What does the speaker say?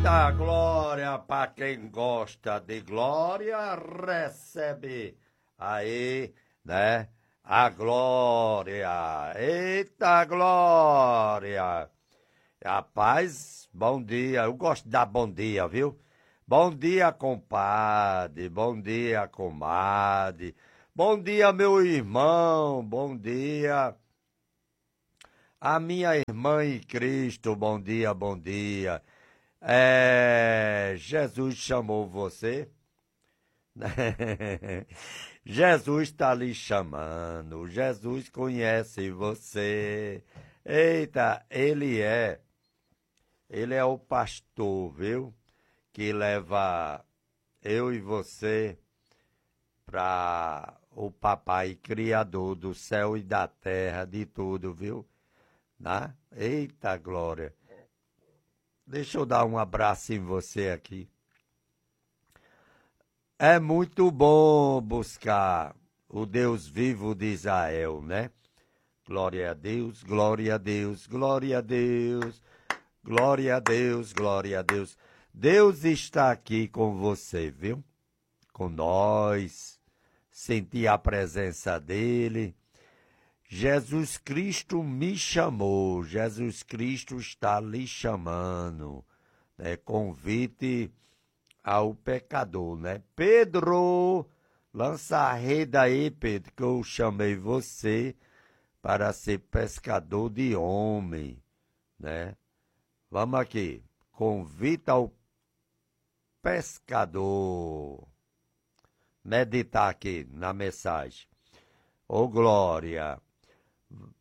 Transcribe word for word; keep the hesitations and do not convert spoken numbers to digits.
Eita glória, pra quem gosta de glória, recebe aí, né? A glória. Eita glória. Rapaz, bom dia. Eu gosto de dar bom dia, viu? Bom dia, compadre. Bom dia, comadre. Bom dia, meu irmão. Bom dia. A minha irmã em Cristo, bom dia, bom dia. É, Jesus chamou você? Jesus está lhe chamando, Jesus conhece você. Eita, ele é, ele é o pastor, viu? Que leva eu e você para o papai criador do céu e da terra, de tudo, viu? Né? Eita glória. Deixa eu dar um abraço em você aqui. É muito bom buscar o Deus vivo de Israel, né? Glória a Deus, glória a Deus, glória a Deus, glória a Deus, glória a Deus. Deus está aqui com você, viu? Com nós. Sentir a presença dele. Jesus Cristo me chamou, Jesus Cristo está lhe chamando. É convite ao pecador, né? Pedro, lança a rede aí, Pedro, que eu chamei você para ser pescador de homem, né? Vamos aqui, convite ao pescador. Meditar aqui na mensagem. Ô glória,